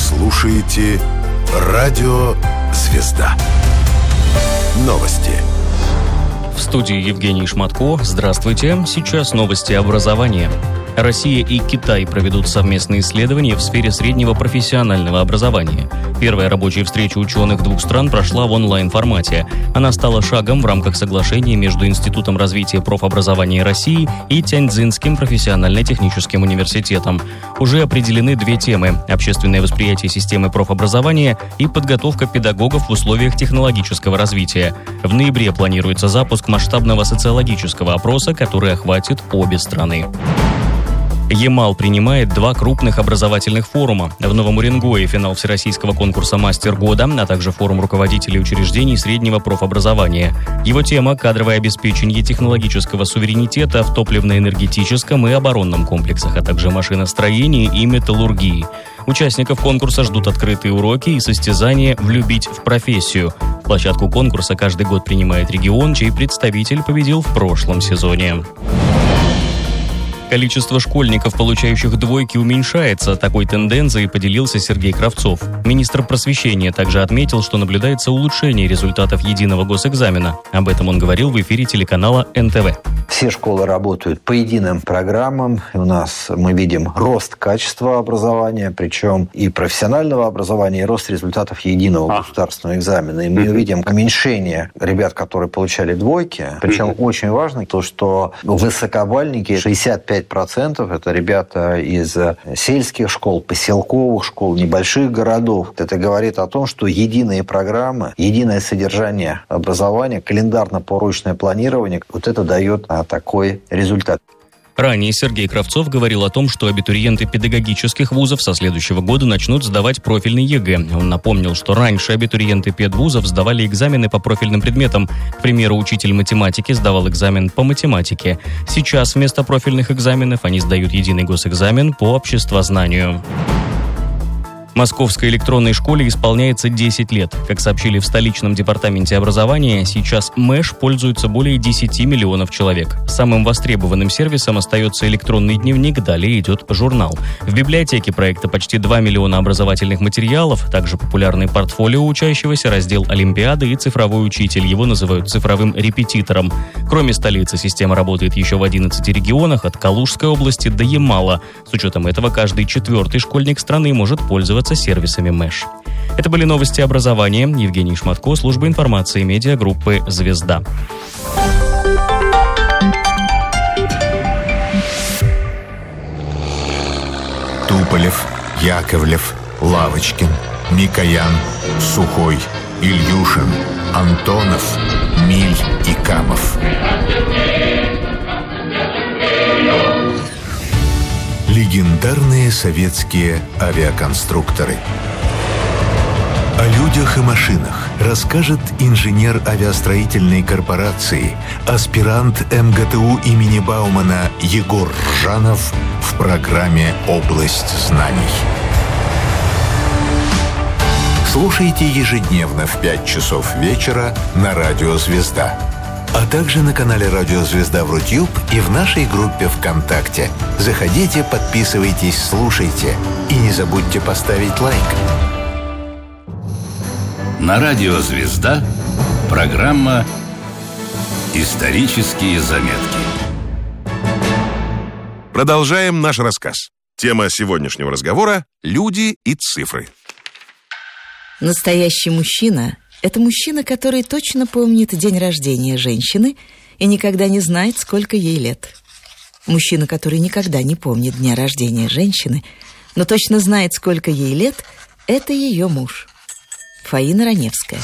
слушаете «Радио Звезда». Новости. В студии Евгений Шматко. Здравствуйте. Сейчас новости образования. Россия и Китай проведут совместные исследования в сфере среднего профессионального образования. Первая рабочая встреча ученых двух стран прошла в онлайн-формате. Она стала шагом в рамках соглашения между Институтом развития профобразования России и Тяньцзинским профессионально-техническим университетом. Уже определены две темы – общественное восприятие системы профобразования и подготовка педагогов в условиях технологического развития. В ноябре планируется запуск масштабного социологического опроса, который охватит обе страны. Ямал принимает два крупных образовательных форума. В Новом Уренгое финал всероссийского конкурса «Мастер года», а также форум руководителей учреждений среднего профобразования. Его тема – кадровое обеспечение технологического суверенитета в топливно-энергетическом и оборонном комплексах, а также машиностроении и металлургии. Участников конкурса ждут открытые уроки и состязания «Влюбить в профессию». Площадку конкурса каждый год принимает регион, чей представитель победил в прошлом сезоне. Количество школьников, получающих двойки, уменьшается. Такой тенденцией поделился Сергей Кравцов. Министр просвещения также отметил, что наблюдается улучшение результатов единого госэкзамена. Об этом он говорил в эфире телеканала НТВ. Все школы работают по единым программам. У нас мы видим рост качества образования, причем и профессионального образования, и рост результатов единого государственного экзамена. И мы видим уменьшение ребят, которые получали двойки. Причем очень важно то, что высокобальники 65% это ребята из сельских школ, поселковых школ, небольших городов. Это говорит о том, что единые программы, единое содержание образования, календарно-поручное планирование, вот это дает такой результат. Ранее Сергей Кравцов говорил о том, что абитуриенты педагогических вузов со следующего года начнут сдавать профильный ЕГЭ. Он напомнил, что раньше абитуриенты педвузов сдавали экзамены по профильным предметам. К примеру, учитель математики сдавал экзамен по математике. Сейчас вместо профильных экзаменов они сдают единый госэкзамен по обществознанию. Московской электронной школе исполняется 10 лет. Как сообщили в столичном департаменте образования, сейчас МЭШ пользуется более 10 миллионов человек. Самым востребованным сервисом остается электронный дневник, далее идет журнал. В библиотеке проекта почти 2 миллиона образовательных материалов, также популярный портфолио учащегося, раздел «Олимпиады» и «Цифровой учитель». Его называют цифровым репетитором. Кроме столицы, система работает еще в 11 регионах, от Калужской области до Ямала. С учетом этого, каждый четвертый школьник страны может пользоваться сервисами МЭШ. Это были новости образования. Евгений Шматко, служба информации медиагруппы «Звезда». Туполев, Яковлев, Лавочкин, Микоян, Сухой, Ильюшин, Антонов, Миль и Камов. Легендарные советские авиаконструкторы. О людях и машинах расскажет инженер авиастроительной корпорации, аспирант МГТУ имени Баумана Егор Ржанов в программе «Область знаний». Слушайте ежедневно в 5 часов вечера на Радио Звезда. А также на канале «Радио Звезда» в Рутюб и в нашей группе ВКонтакте. Заходите, подписывайтесь, слушайте. И не забудьте поставить лайк. На Радио Звезда программа «Исторические заметки». Продолжаем наш рассказ. Тема сегодняшнего разговора – люди и цифры. Настоящий мужчина – это мужчина, который точно помнит день рождения женщины и никогда не знает, сколько ей лет. Мужчина, который никогда не помнит дня рождения женщины, но точно знает, сколько ей лет – это ее муж. Фаина Раневская.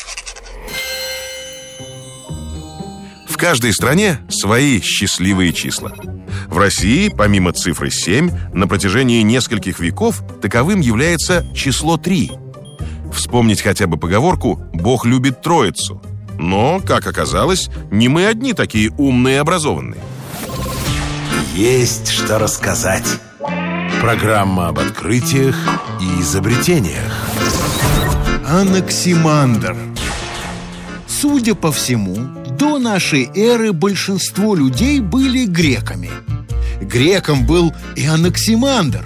В каждой стране свои счастливые числа. В России, помимо цифры 7, на протяжении нескольких веков таковым является число 3. Вспомнить хотя бы поговорку «Бог любит троицу». Но, как оказалось, не мы одни такие умные и образованные. Есть что рассказать. Программа об открытиях и изобретениях. Анаксимандр. Судя по всему, до нашей эры большинство людей были греками. Греком был и Анаксимандр.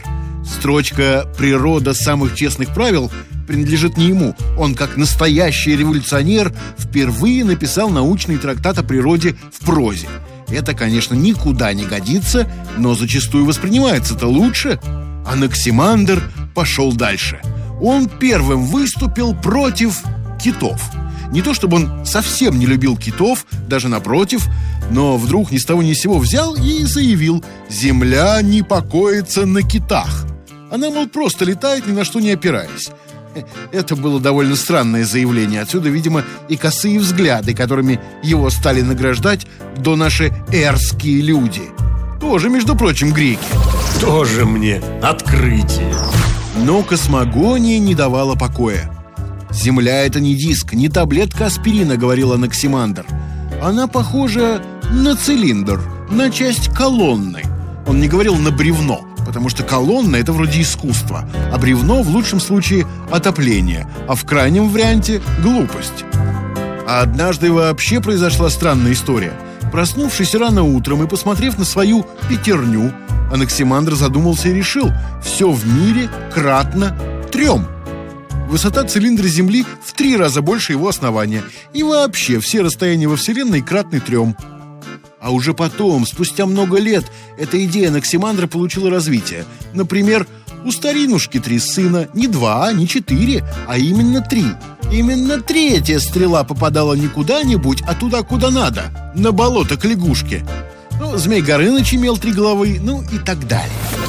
Строчка «Природа самых честных правил» принадлежит не ему. Он, как настоящий революционер, впервые написал научный трактат о природе в прозе. Это, конечно, никуда не годится, но зачастую воспринимается-то лучше. Анаксимандр пошел дальше. Он первым выступил против китов. Не то чтобы он совсем не любил китов, даже напротив, но вдруг ни с того ни с сего взял и заявил: «Земля не покоится на китах». Она, мол, просто летает, ни на что не опираясь. Это было довольно странное заявление. Отсюда, видимо, и косые взгляды, которыми его стали награждать до наши эрские люди. Тоже, между прочим, греки. Тоже мне открытие. Но космогония не давала покоя. «Земля — это не диск, не таблетка аспирина», — говорил Анаксимандр. «Она похожа на цилиндр, на часть колонны». Он не говорил «на бревно», потому что колонна — это вроде искусство, а бревно в лучшем случае отопление, а в крайнем варианте глупость. А однажды вообще произошла странная история. Проснувшись рано утром и посмотрев на свою пятерню, Анаксимандр задумался и решил: все в мире кратно 3. Высота цилиндра Земли в 3 раза больше его основания. И вообще все расстояния во Вселенной кратны 3. А уже потом, спустя много лет, эта идея Анаксимандра получила развитие. Например, у старинушки 3 сына, не 2, не 4, а именно 3. Именно 3-я стрела попадала не куда-нибудь, а туда, куда надо, на болото к лягушке. Ну, Змей Горыныч имел 3 головы, ну и так далее.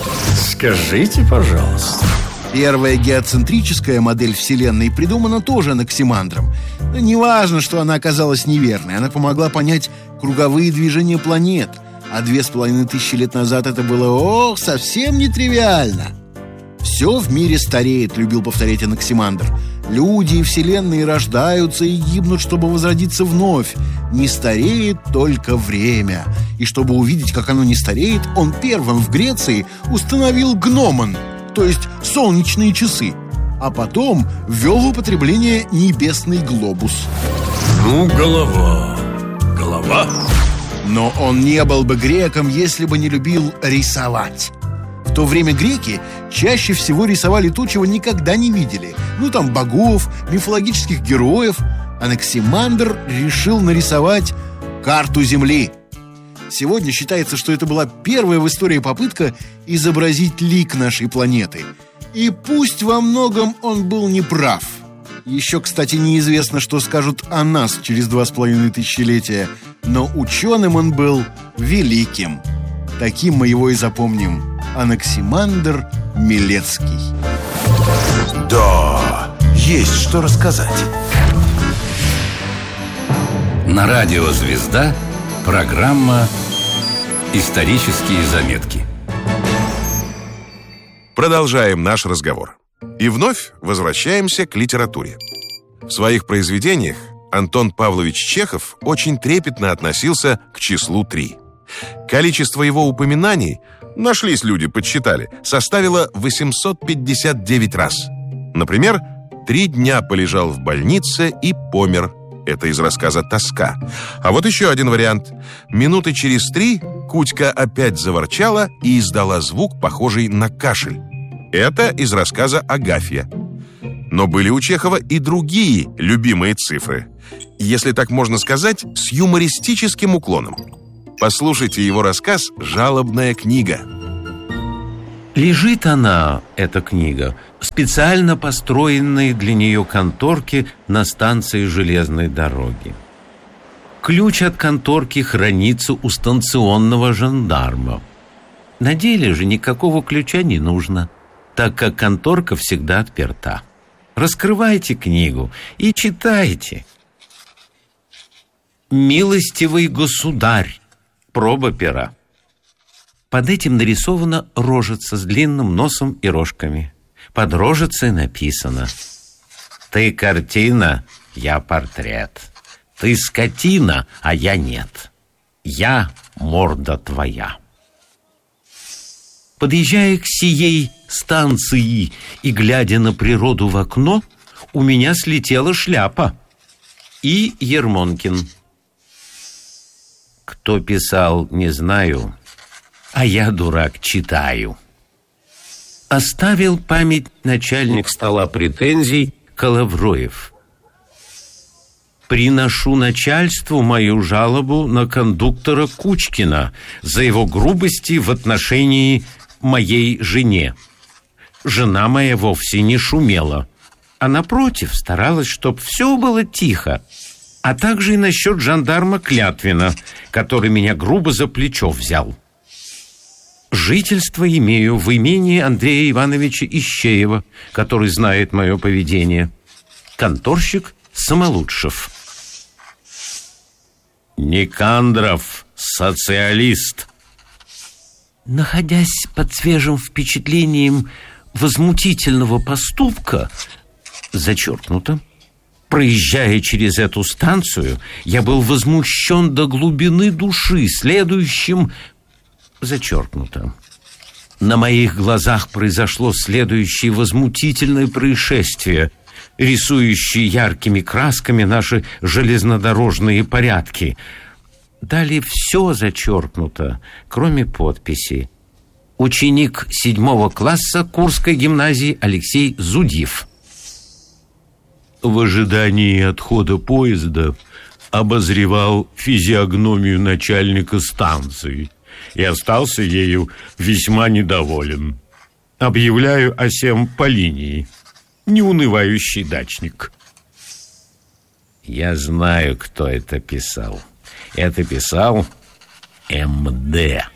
Скажите, пожалуйста. Первая геоцентрическая модель Вселенной придумана тоже Анаксимандром. Но неважно, что она оказалась неверной. Она помогла понять круговые движения планет. А 2500 лет назад это было, совсем нетривиально. «Все в мире стареет», — любил повторять Анаксимандр. «Люди и вселенные рождаются и гибнут, чтобы возродиться вновь. Не стареет только время». И чтобы увидеть, как оно не стареет, он первым в Греции установил гномон, то есть солнечные часы, а потом ввел в употребление небесный глобус. Ну, голова. Но он не был бы греком, если бы не любил рисовать. В то время греки чаще всего рисовали то, чего никогда не видели. Ну, там, богов, мифологических героев. Анаксимандр решил нарисовать карту Земли. Сегодня считается, что это была первая в истории попытка изобразить лик нашей планеты. И пусть во многом он был неправ. Еще, кстати, неизвестно, что скажут о нас через 2500-летия. Но ученым он был великим. Таким мы его и запомним. Анаксимандр Милецкий. Да, есть что рассказать. На радио «Звезда» программа «Исторические заметки». Продолжаем наш разговор. И вновь возвращаемся к литературе. В своих произведениях Антон Павлович Чехов очень трепетно относился к числу 3. Количество его упоминаний, нашлись люди, подсчитали, составило 859 раз. Например, 3 дня полежал в больнице и помер. Это из рассказа «Тоска». А вот еще один вариант. Минуты через 3 Кутька опять заворчала и издала звук, похожий на кашель. Это из рассказа «Агафья». Но были у Чехова и другие любимые цифры. Если так можно сказать, с юмористическим уклоном. Послушайте его рассказ «Жалобная книга». Лежит она, эта книга, в специально построенной для нее конторке на станции железной дороги. Ключ от конторки хранится у станционного жандарма. На деле же никакого ключа не нужно, так как конторка всегда отперта. Раскрывайте книгу и читайте. «Милостивый государь», проба пера. Под этим нарисована рожица с длинным носом и рожками. Под рожицей написано: «Ты картина, я портрет. Ты скотина, а я нет. Я морда твоя». Подъезжая к сией станции и глядя на природу в окно, у меня слетела шляпа. И Ермонкин. Кто писал, не знаю, а я, дурак, читаю. Оставил память начальник стола претензий Коловроев. Приношу начальству мою жалобу на кондуктора Кучкина за его грубости в отношении моей жене. Жена моя вовсе не шумела, а напротив старалась, чтоб все было тихо. А также и насчет жандарма Клятвина, который меня грубо за плечо взял. Жительство имею в имении Андрея Ивановича Ищеева, который знает мое поведение. Конторщик Самолучшев. Никандров, социалист. Находясь под свежим впечатлением возмутительного поступка, зачеркнуто, проезжая через эту станцию, я был возмущен до глубины души следующим, зачеркнуто. На моих глазах произошло следующее возмутительное происшествие, рисующие яркими красками наши железнодорожные порядки. Далее все зачеркнуто, кроме подписи. Ученик 7 класса Курской гимназии Алексей Зудьев. В ожидании отхода поезда обозревал физиогномию начальника станции и остался ею весьма недоволен. Объявляю о сем по линии. Неунывающий дачник. Я знаю, кто это писал. Это писал МД.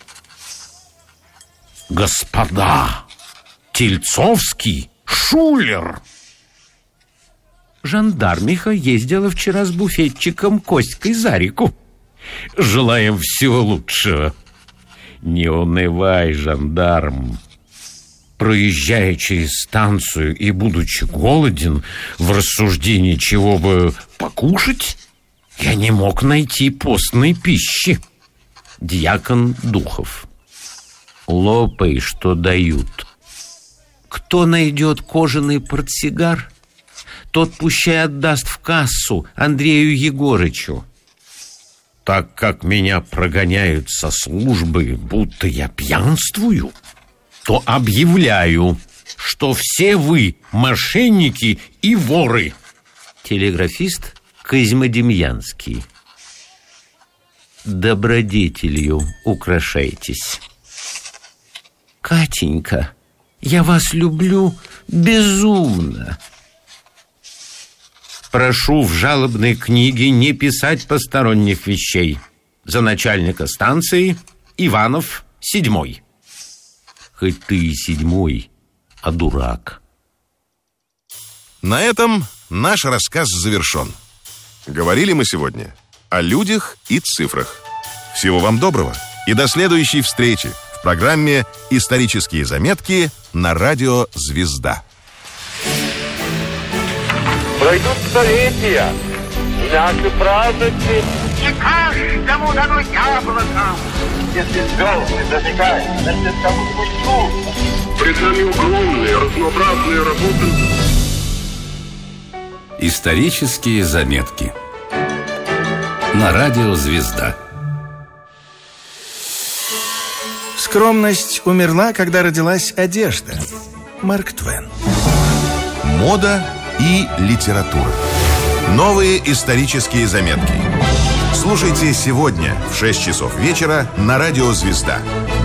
Господа, Тельцовский, Шулер. Жандармиха ездила вчера с буфетчиком Костькой за реку. Желаем всего лучшего. Не унывай, жандарм. Проезжая через станцию и будучи голоден, в рассуждении чего бы покушать, я не мог найти постной пищи. Дьякон Духов. Лопай, что дают. Кто найдет кожаный портсигар, тот пущай отдаст в кассу Андрею Егорычу. Так как меня прогоняют со службы, будто я пьянствую, то объявляю, что все вы мошенники и воры. Телеграфист Козьмодемьянский. Добродетелью украшайтесь. Катенька, я вас люблю безумно. Прошу в жалобной книге не писать посторонних вещей. За начальника станции Иванов 7. Хоть ты и 7, а дурак. На этом наш рассказ завершен. Говорили мы сегодня о людях и цифрах. Всего вам доброго и до следующей встречи в программе «Исторические заметки» на радио «Звезда». Пройдут столетия, и наши праздники не каждому дано яблоко. Если звезды зажигают, значит, кому-нибудь нужно. Пред нами огромные, разнообразные работы. Исторические заметки на радио «Звезда». Скромность умерла, когда родилась одежда. Марк Твен. Мода и литература. Новые исторические заметки. Слушайте сегодня в 6 часов вечера на радио «Звезда».